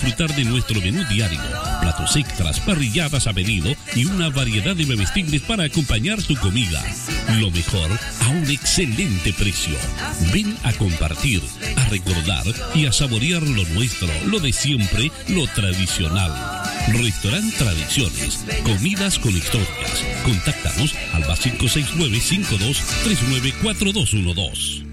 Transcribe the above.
disfrutar de nuestro menú diario, platos extras, parrilladas a pedido y una variedad de bebestibles para acompañar tu comida. Lo mejor a un excelente precio. Ven a compartir, a recordar y a saborear lo nuestro, lo de siempre, lo tradicional. Restaurant Tradiciones, comidas con historias. Contáctanos al +569 5239 4212.